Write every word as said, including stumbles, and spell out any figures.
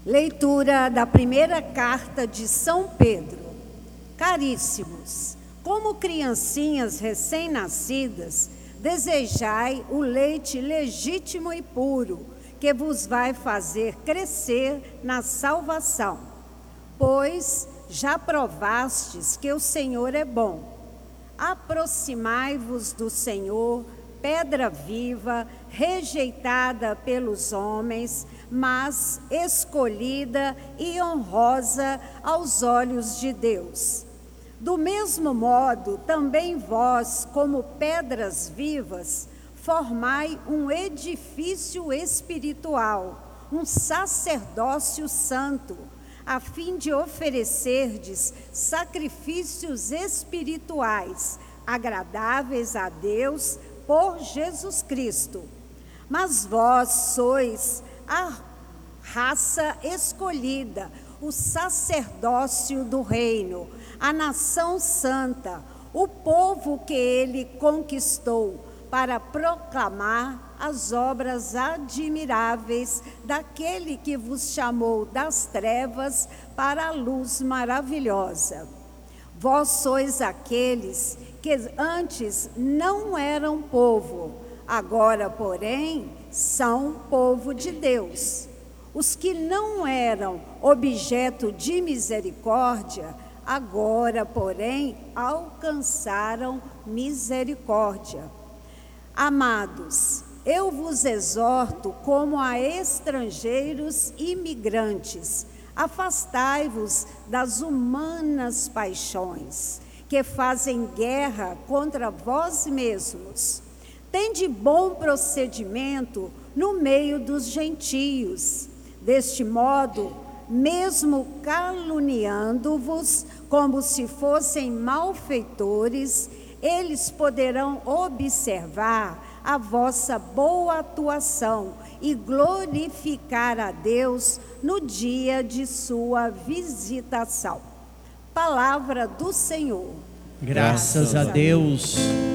Leitura da primeira carta de São Pedro. Caríssimos, como criancinhas recém-nascidas, desejai o leite legítimo e puro, que vos vai fazer crescer na salvação. Pois já provastes que o Senhor é bom. Aproximai-vos do Senhor, pedra viva, rejeitada pelos homens, mas escolhida e honrosa aos olhos de Deus. Do mesmo modo, também vós, como pedras vivas, formai um edifício espiritual, um sacerdócio santo, a fim de oferecerdes sacrifícios espirituais, agradáveis a Deus por Jesus Cristo. Mas vós sois a raça escolhida, o sacerdócio do reino, a nação santa, o povo que ele conquistou, para proclamar as obras admiráveis daquele que vos chamou das trevas para a luz maravilhosa. Vós sois aqueles que antes não eram povo, agora, porém, são povo de Deus. Os que não eram objeto de misericórdia, agora, porém, alcançaram misericórdia. Amados, eu vos exorto como a estrangeiros e imigrantes, afastai-vos das humanas paixões, que fazem guerra contra vós mesmos. Tende bom procedimento no meio dos gentios. Deste modo, mesmo caluniando-vos como se fossem malfeitores, eles poderão observar a vossa boa atuação e glorificar a Deus no dia de sua visitação. Palavra do Senhor. Graças a Deus.